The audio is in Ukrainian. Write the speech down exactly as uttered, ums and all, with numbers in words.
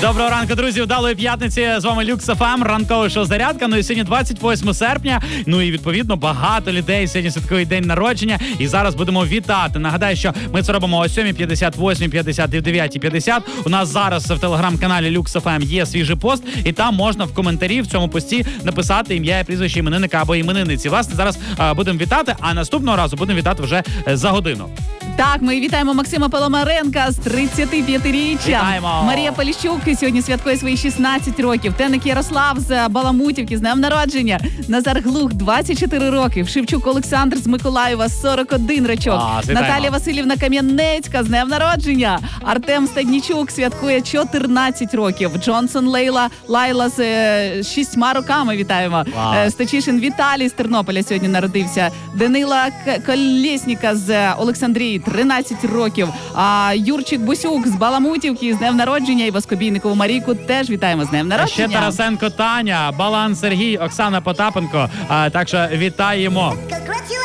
Доброго ранку, друзі. Вдалої п'ятниці. З вами Люкс еф ем, ранкове шоу «Зарядка». Ну і сьогодні двадцять восьме серпня. Ну і відповідно багато людей сьогодні святкують день народження. І зараз будемо вітати. Нагадаю, що ми це робимо о сьомій п'ятдесят, восьмій п'ятдесят і в дев'ятій п'ятдесят. У нас зараз в телеграм-каналі Люкс еф ем є свіжий пост. І там можна в коментарі в цьому пості написати ім'я і прізвище іменинника або іменинниці. Власне, зараз а, будемо вітати, а наступного разу будемо вітати вже е, за годину. Так, ми вітаємо Максима Паламаренка з тридцятип'ятиріччям. Вітаємо! Марія Поліщук сьогодні святкує свої шістнадцять років. Теник Ярослав з Баламутівки з днем народження. Назар Глух двадцять чотири роки. Шевчук Олександр з Миколаєва сорок один рочок. Клас, Наталія Васильівна Кам'янецька з днем народження. Артем Стаднічук святкує чотирнадцять років. Джонсон Лейла Лайла з е, шістьма роками. Вітаємо. Е, Стечишин Віталій з Тернополя сьогодні народився. Данила К- Колєсніка з Олександрії тринадцять років. А Юрчик Бусюк з Баламутівки з днем народження. І Воскобійникову Марійку теж вітаємо з днем А народження. ще Тарасенко Таня, Балан Сергій, Оксана Потапенко. А, так що вітаємо. Congratulations!